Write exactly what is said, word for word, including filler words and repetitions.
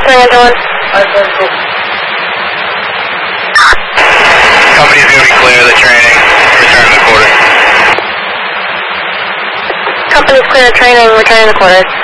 San Antonio. Company's going to be clear of the training. Return to the quarter. Company's clear of training. Returning the quarter.